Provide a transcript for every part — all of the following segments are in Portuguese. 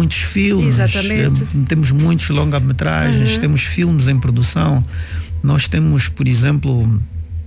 muitos filmes. Exatamente. Temos muitos longa-metragens, temos filmes em produção. Nós temos, por exemplo,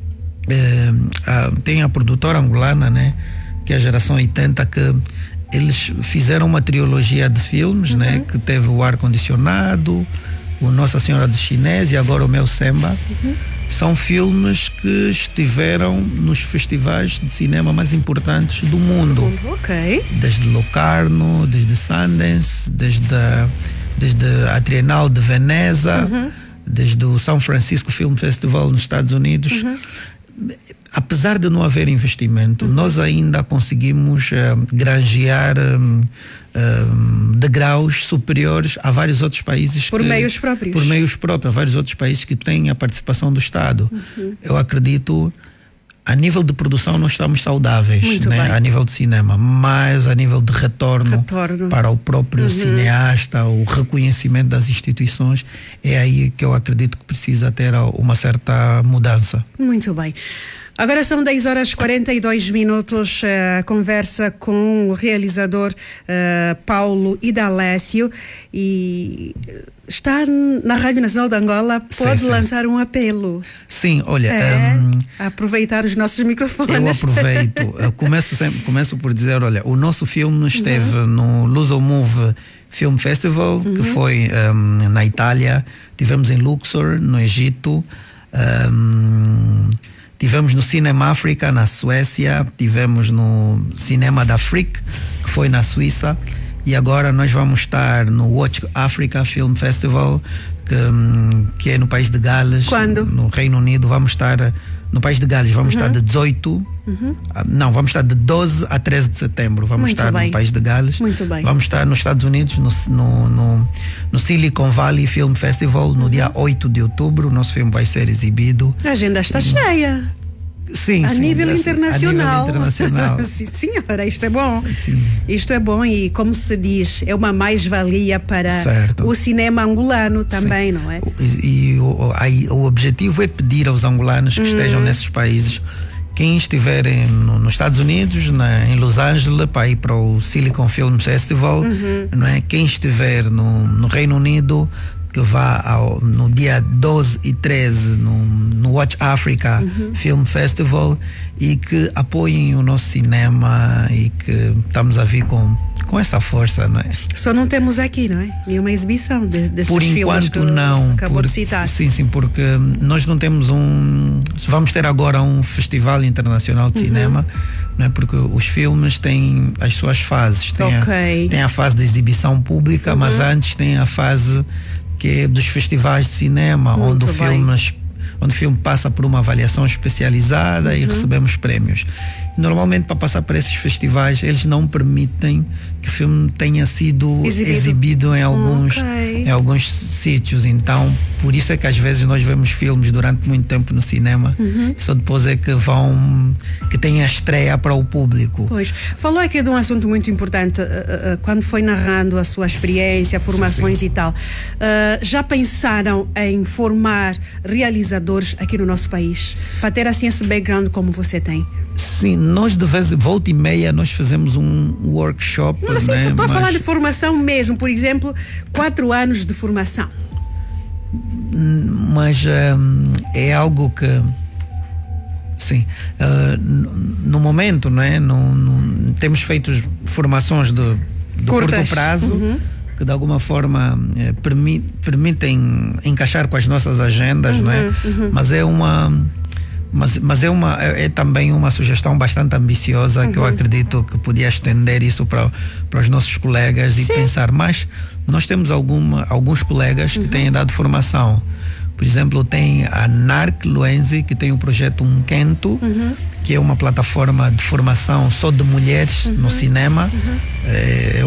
tem a produtora angolana, né, que é a Geração 80, que eles fizeram uma trilogia de filmes, né, que teve o Ar-Condicionado, o Nossa Senhora do Chinês e agora o Meu Semba. São filmes que estiveram nos festivais de cinema mais importantes do mundo. Ok. Desde Locarno, desde Sundance, desde a Trienal de Veneza, desde o São Francisco Film Festival nos Estados Unidos. Apesar de não haver investimento, nós ainda conseguimos granjear degraus superiores a vários outros países. Por meios próprios. Por meios próprios, a vários outros países que têm a participação do Estado. Eu acredito, a nível de produção nós estamos saudáveis, né? A nível de cinema, mas a nível de retorno. Para o próprio cineasta, o reconhecimento das instituições, é aí que eu acredito que precisa ter uma certa mudança. Muito bem. Agora são 10h42, conversa com o realizador Paulo Idalécio, e está na Rádio Nacional de Angola, pode lançar um apelo. Sim, olha... aproveitar os nossos microfones. Eu aproveito, começo por dizer, olha, o nosso filme esteve no Luso Move Film Festival, que foi na Itália, tivemos em Luxor, no Egito, tivemos no Cinema África, na Suécia, tivemos no Cinema da Afrique, que foi na Suíça, e agora nós vamos estar no Watch Africa Film Festival, que é no país de Gales. Quando? No Reino Unido. Vamos estar no país de Gales, vamos estar de 18, não, vamos estar de 12 a 13 de setembro, vamos estar no país de Gales. Muito bem. Vamos estar nos Estados Unidos, no Silicon Valley Film Festival, no dia 8 de outubro, o nosso filme vai ser exibido. A agenda está cheia. Sim, a nível internacional. A nível internacional. Sim, senhora, isto é bom. Sim. Isto é bom e, como se diz, é uma mais-valia para certo. O cinema angolano também, não é? E o objetivo é pedir aos angolanos que estejam nesses países, quem estiver nos Estados Unidos, em Los Angeles, para ir para o Silicon Film Festival, não é? Quem estiver no Reino Unido, que vá no dia 12 e 13 no Watch Africa Film Festival, e que apoiem o nosso cinema, e que estamos a vir com essa força, não é? Só não temos aqui, não é? Nenhuma exibição desses por filmes enquanto que não, acabou de citar. Sim, porque nós não temos vamos ter agora um festival internacional de cinema, não é? Porque os filmes têm as suas fases. Tem a fase de exibição pública, mas antes tem a fase que é dos festivais de cinema, onde o filme passa por uma avaliação especializada e recebemos prémios. Normalmente, para passar por esses festivais, eles não permitem que o filme tenha sido exibido em alguns sítios. Então, por isso é que às vezes nós vemos filmes durante muito tempo no cinema, só depois é que tem a estreia para o público. Pois, falou aqui de um assunto muito importante, quando foi narrando a sua experiência, formações e tal. Já pensaram em formar realizadores aqui no nosso país, para ter assim esse background como você tem? Sim, nós de vez volta e meia nós fazemos um workshop. Não, assim, né? Para falar de formação mesmo, por exemplo, 4 anos de formação. Mas é algo que, sim, no momento, não é? Temos feito formações de curto prazo, que de alguma forma permitem encaixar com as nossas agendas, não é? Mas é também uma sugestão bastante ambiciosa, que eu acredito que podia estender isso para os nossos colegas e pensar. Mas nós temos alguns colegas que têm dado formação. Por exemplo, tem a NARC Luenzi, que tem o projeto Quento, que é uma plataforma de formação só de mulheres no cinema. É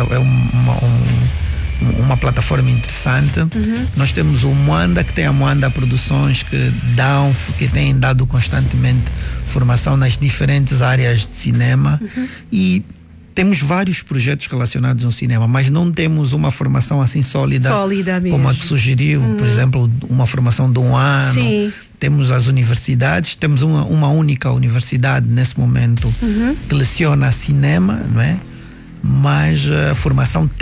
uma plataforma interessante. Nós temos o Moanda, que tem a Moanda Produções, que tem dado constantemente formação nas diferentes áreas de cinema. E temos vários projetos relacionados ao cinema, mas não temos uma formação assim sólida como a que sugeriu, por exemplo, uma formação de um ano. Sim. Temos as universidades, temos uma única universidade nesse momento que leciona cinema, não é? Mas a formação